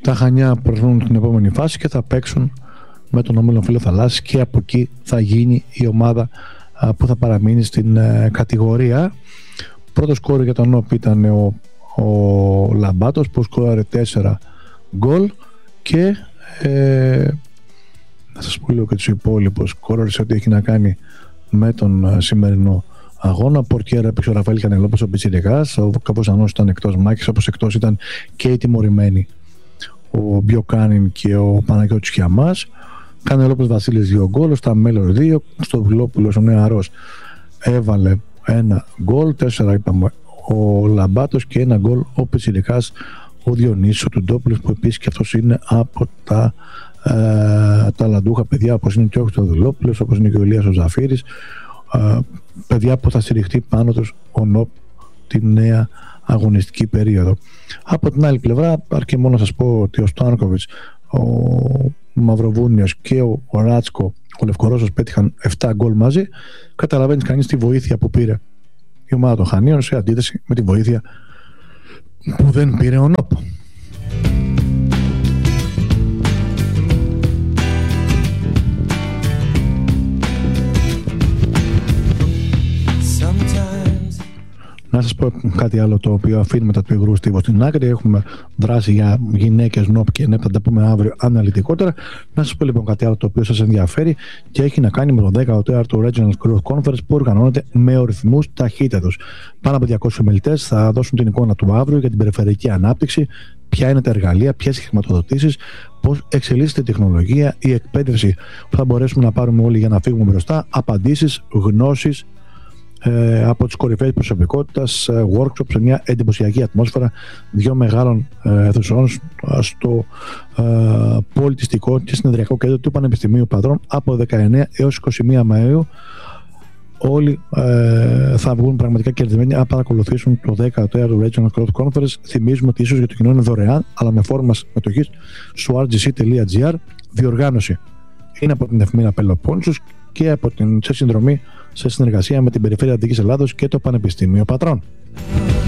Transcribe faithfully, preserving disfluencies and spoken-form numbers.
Τα Χανιά προχωρούν την επόμενη φάση και θα παίξουν με τον Όμιλο Φίλο Θαλάσσης και από εκεί θα γίνει η ομάδα α, που θα παραμείνει στην ε, κατηγορία. Πρώτο σκόρ για τον ΟΠ ήταν ο, ο Λαμπάτος που σκόραρε τέσσερα γκολ και ε, να σας πω λίγο και τους υπόλοιπους σκόραρες ό,τι έχει να κάνει με τον α, σημερινό αγώνα. Πορτιέρα έπαιξε ο Ραφαήλ Κανελόπουλος, ο Πιτσιρικάς, ο Καποσανός ήταν εκτός Μάκης, όπως εκτός ήταν και οι τιμωρημένοι ο Μπιοκάνιν και ο Παναγιώτης Χιαμάς. Κανελόπουλος Βασίλης δύο γκολ, στα Μέλλον δύο, στο Βιλόπουλος ο νεαρός έβαλε ένα γκολ, τέσσερα είπαμε ο Λαμπάτος και ένα γκολ ο Πιτσιρικάς, ο Διονύσης ο Τουντόπουλος, που επίσης και αυτός είναι από τα ε, ταλαντούχα παιδιά, όπως είναι και ο Χρυστοδουλόπουλος, όπως είναι και ο Ηλίας ο Ζαφύρης, ε, παιδιά που θα στηριχτεί πάνω τους ο ΝΟΠ τη νέα αγωνιστική περίοδο. Από την άλλη πλευρά, αρκεί μόνο να σας πω ότι ο Στάνκοβιτς, ο Μαυροβούνιος και ο, ο Ράτσκο, ο Λευκορώσος, πέτυχαν επτά γκολ μαζί. Καταλαβαίνεις κανείς τη βοήθεια που πήρε η ομάδα των Χανίων σε αντίθεση με τη βοήθεια που δεν πήρε ο ΝΟΠ. Να σας πω κάτι άλλο το οποίο αφήνουμε τα του υγρού στίβο στην άκρη. Έχουμε δράση για γυναίκες ΝΟΠ και ΝΕΠ, θα τα πούμε αύριο αναλυτικότερα. Να σας πω λοιπόν κάτι άλλο το οποίο σας ενδιαφέρει και έχει να κάνει με το δέκατο Regional Growth Conference που οργανώνεται με ορυθμούς ταχύτατος. Πάνω από διακόσιοι ομιλητές θα δώσουν την εικόνα του αύριο για την περιφερειακή ανάπτυξη, ποια είναι τα εργαλεία, ποιες οι χρηματοδοτήσεις, πώς εξελίσσεται η τεχνολογία, η εκπαίδευση που θα μπορέσουμε να πάρουμε όλοι για να φύγουμε μπροστά, απαντήσεις, γνώσεις Ε, από τις κορυφαίες προσωπικότητας, ε, workshop σε μια εντυπωσιακή ατμόσφαιρα δύο μεγάλων ε, αιθουσών στο ε, πολιτιστικό και συνεδριακό κέντρο του Πανεπιστημίου Πατρών από δεκαεννέα έως είκοσι μία Μαΐου. Όλοι ε, θα βγουν πραγματικά κερδισμένοι να παρακολουθήσουν το δέκατο Regional Growth Conference. Θυμίζουμε ότι ίσως για το κοινό είναι δωρεάν, αλλά με φόρμα συμμετοχής στο αρ τζι σι τελεία τζι άρ. Διοργάνωση είναι από την Εφημερίδα Πελοπόννησος και από την, σε συνδρομή σε συνεργασία με την Περιφέρεια Δυτικής Ελλάδος και το Πανεπιστήμιο Πατρών.